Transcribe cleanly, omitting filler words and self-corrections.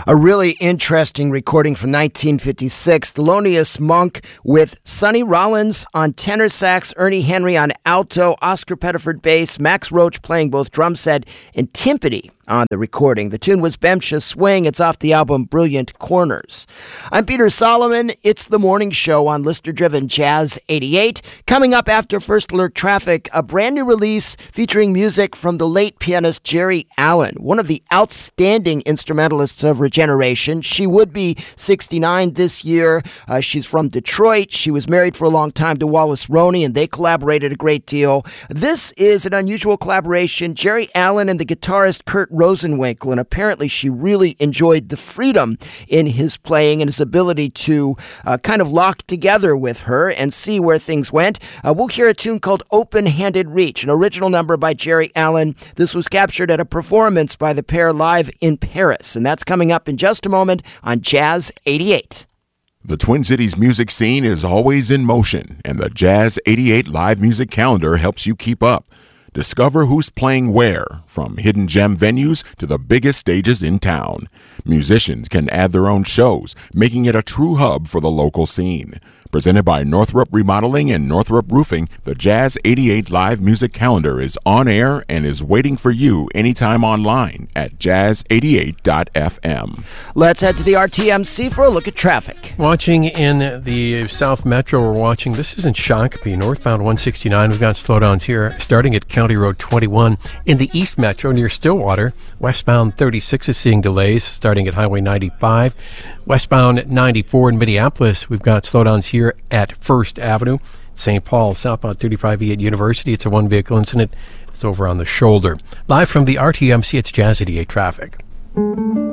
A really interesting recording from 1956. Thelonious Monk with Sonny Rollins on tenor sax, Ernie Henry on alto, Oscar Pettiford bass, Max Roach playing both drum set and timpani on the recording. The tune was Bemsha Swing. It's off the album Brilliant Corners. I'm Peter Solomon. It's the morning show on listener-driven Jazz 88. Coming up after First Alert Traffic, a brand new release featuring music from the late pianist Jerry Allen, one of the outstanding instrumentalists of Regeneration. She would be 69 this year. She's from Detroit. She was married for a long time to Wallace Roney, and they collaborated a great deal. This is an unusual collaboration. Jerry Allen and the guitarist Kurt Rosenwinkel, and apparently she really enjoyed the freedom in his playing and his ability to kind of lock together with her and see where things went. We'll hear a tune called Open-Handed Reach, an original number by Jerry Allen. This was captured at a performance by the pair live in Paris, and that's coming up in just a moment on Jazz 88. The Twin Cities music scene is always in motion, and the Jazz 88 live music calendar helps you keep up. Discover who's playing where, from hidden gem venues to the biggest stages in town. Musicians can add their own shows, making it a true hub for the local scene. Presented by Northrop Remodeling and Northrop Roofing, the Jazz 88 live music calendar is on air and is waiting for you anytime online at jazz88.fm. Let's head to the RTMC for a look at traffic. Watching in the South Metro, we're watching, this is in Shakopee, northbound 169. We've got slowdowns here starting at County Road 21. In the East Metro near Stillwater, westbound 36 is seeing delays starting at Highway 95. Westbound 94 in Minneapolis, we've got slowdowns here at First Avenue. St. Paul, southbound 35E at University, it's a one-vehicle incident. It's over on the shoulder. Live from the RTMC, it's Jazz 88 traffic.